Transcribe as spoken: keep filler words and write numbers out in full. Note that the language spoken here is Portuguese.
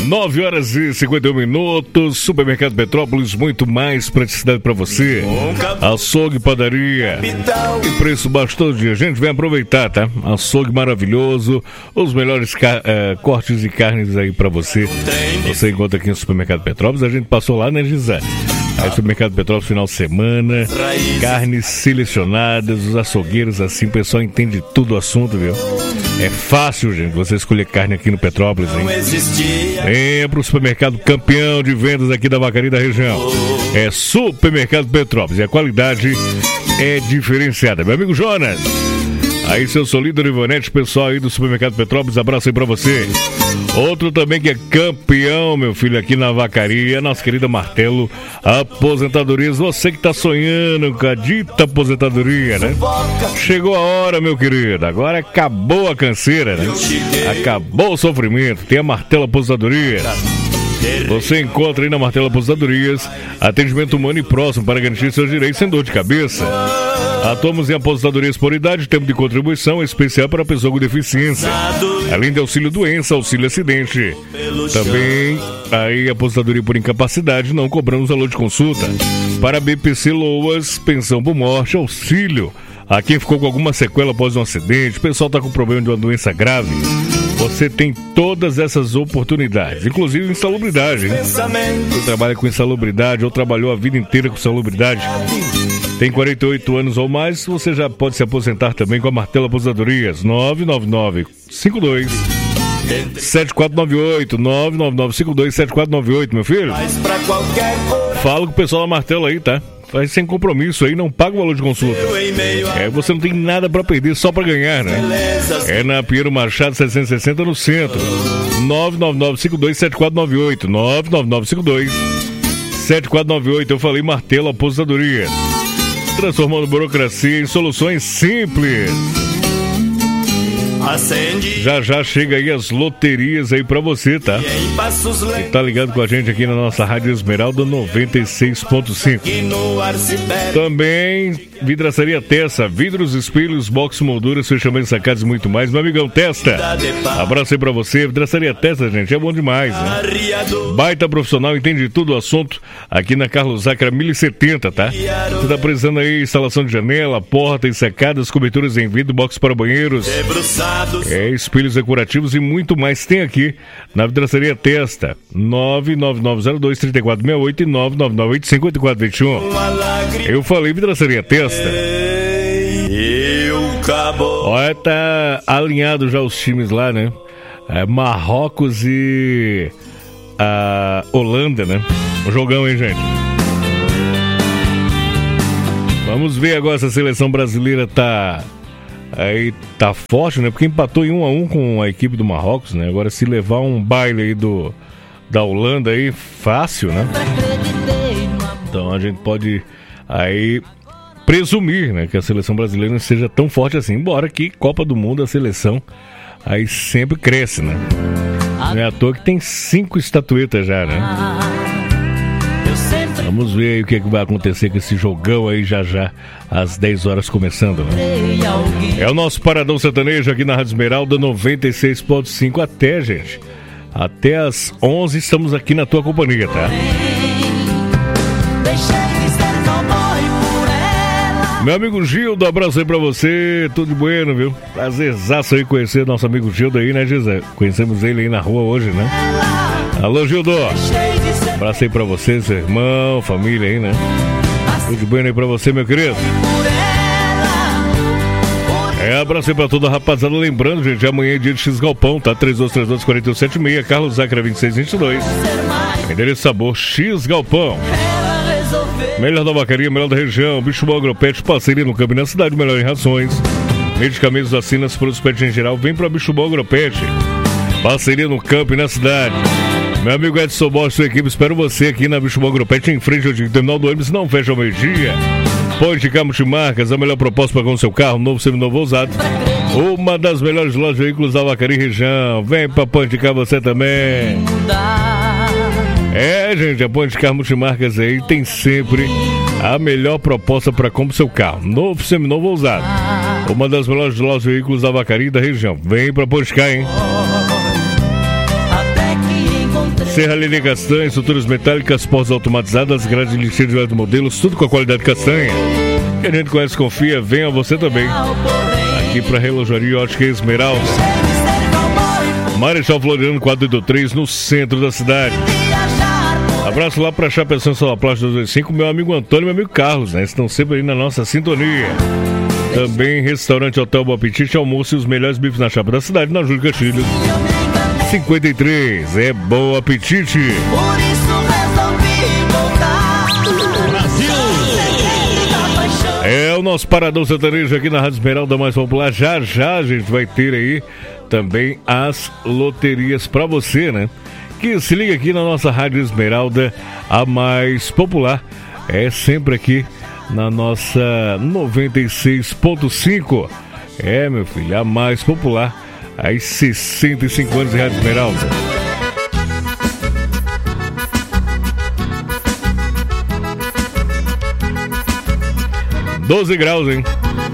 nove horas e cinquenta e um minutos. Supermercado Petrópolis, muito mais praticidade para você. Açougue, padaria e preço bastante. A gente vem aproveitar, tá? Açougue maravilhoso, os melhores ca- uh, cortes de carnes aí para você. Você encontra aqui no Supermercado Petrópolis. A gente passou lá, né, Gisele? Aí, Supermercado Petrópolis, final de semana, carnes selecionadas, os açougueiros, assim, o pessoal entende tudo o assunto, viu? É fácil, gente, você escolher carne aqui no Petrópolis, hein? Venha pro supermercado campeão de vendas aqui da Vacaria da região. É Supermercado Petrópolis, e a qualidade é diferenciada. Meu amigo Jonas, aí seu Solido Ivonete, pessoal aí do Supermercado Petrópolis, abraço aí pra você. Outro também que é campeão, meu filho, aqui na Vacaria, nossa querida Martelo Aposentadorias. Você que tá sonhando com a dita aposentadoria, né? Chegou a hora, meu querido. Agora acabou a canseira, né? Acabou o sofrimento. Tem a Martelo Aposentadorias. Você encontra aí na Martelo Aposentadorias atendimento humano e próximo para garantir seus direitos sem dor de cabeça. Atuamos em aposentadorias por idade, tempo de contribuição especial para pessoa com deficiência, além de auxílio doença, auxílio acidente. Também aí aposentadoria por incapacidade, não cobramos valor de consulta. Para B P C Loas, pensão por morte, auxílio a quem ficou com alguma sequela após um acidente, o pessoal está com problema de uma doença grave. Você tem todas essas oportunidades, inclusive insalubridade, hein? Você trabalha com insalubridade ou trabalhou a vida inteira com insalubridade, tem quarenta e oito anos ou mais, você já pode se aposentar também com a Martelo Aposentadorias. nove nove nove cinco dois sete quatro nove oito, nove nove nove cinco dois sete quatro nove oito, meu filho. Fala com o pessoal da Martelo aí, tá? Faz sem compromisso aí, não paga o valor de consulta. É, você não tem nada pra perder, só pra ganhar, né? É na Pinheiro Machado setecentos e sessenta no centro. nove nove nove cinco dois sete quatro nove oito, nove nove nove cinco dois sete quatro nove oito. Eu falei Martelo Aposentadoria, transformando burocracia em soluções simples. Acende. Já já chega aí as loterias aí pra você, tá? E tá ligado com a gente aqui na nossa Rádio Esmeralda noventa e seis ponto cinco. Também Vidraçaria Testa, vidros, espelhos, box, molduras, fechamentos, sacados e muito mais. Meu amigão Testa, abraço aí pra você. Vidraçaria Testa, gente, é bom demais, né? Baita profissional, entende tudo o assunto aqui na Carlos Acra mil e setenta, tá? Você tá precisando aí instalação de janela, porta e secadas, coberturas em vidro, box para banheiros, é, espelhos decorativos e muito mais. Tem aqui na Vidraçaria Testa. Nove nove nove zero dois três quatro seis oito e nove nove nove oito cinco quatro dois um. Eu falei Vidraçaria Testa. Olha, tá alinhado já os times lá, né? É, Marrocos e a Holanda, né? Um jogão, hein, gente? Vamos ver agora se a seleção brasileira tá aí, tá forte, né? Porque empatou em um a um com a equipe do Marrocos, né? Agora se levar um baile aí do da Holanda aí, fácil, né? Então a gente pode aí presumir, né, que a seleção brasileira não seja tão forte assim, embora que Copa do Mundo a seleção aí sempre cresce, né? Não é à toa que tem cinco estatuetas já, né? Vamos ver aí o que, é que vai acontecer com esse jogão aí já já, às dez horas começando, né? É o nosso Paradão Sertanejo aqui na Rádio Esmeralda noventa e seis ponto cinco. Até, gente, até às onze estamos aqui na tua companhia, tá? Meu amigo Gildo, abraço aí pra você, tudo de bueno, viu? Prazerzaço aí conhecer nosso amigo Gildo aí, né, Gisele? Conhecemos ele aí na rua hoje, né? Alô, Gildo! Abraço aí pra você, seu irmão, família aí, né? Tudo de bueno aí pra você, meu querido. É, abraço aí pra toda a rapaziada. Lembrando, gente, amanhã é dia de X Galpão, tá? três dois três dois, quatro um sete seis, Carlos Acra vinte e seis vinte e dois. Endereço sabor X Galpão. Melhor da vacaria, melhor da região. Bicho Bom Agropet, parceria no campo e na cidade, melhor em rações, medicamentos, vacinas para os pets em geral. Vem pra Bicho Bom Agropet, parceria no campo e na cidade. Meu amigo Edson Bosch, sua equipe, espero você aqui na Bicho Bom Agropet, em frente ao terminal do ônibus, não fecha ao meio-dia. Ponte Car Multimarcas, a melhor proposta para com o seu carro, novo, seminovo, ousado. Uma das melhores lojas de veículos da Vacaria e região. Vem pra Ponte Car você também. É, gente, a Ponte Car Multimarcas aí tem sempre a melhor proposta para comprar seu carro, novo, seminovo ou usado. Uma das melhores lojas de veículos da Vacaria e da região. Vem pra Ponte Car, hein? Serralheria Castanha, estruturas metálicas, portas automatizadas, grades de lixeiro de vários modelos, tudo com a qualidade castanha. Que a gente conhece, confia, venha você também. Aqui para Relojaria Ótica Esmeralda. Marechal Floriano quatrocentos e oitenta e três, no centro da cidade. Abraço lá para Chapeção Sonoplast duzentos e vinte e cinco, meu amigo Antônio e meu amigo Carlos, né? Estão sempre aí na nossa sintonia. Também restaurante Hotel Bom Apetite, almoço e os melhores bifes na chapa da cidade, na Júlio Castilho cinquenta e três. É Bom Apetite. Por isso resolvi voltar. Brasil! É o nosso Paradão Sertanejo aqui na Rádio Esmeralda mais popular. Já já a gente vai ter aí também as loterias para você, né? Que se liga aqui na nossa Rádio Esmeralda, a mais popular. É sempre aqui na nossa noventa e seis ponto cinco. É, meu filho, a mais popular. Aí sessenta e cinco anos de Rádio Esmeralda. doze graus, hein?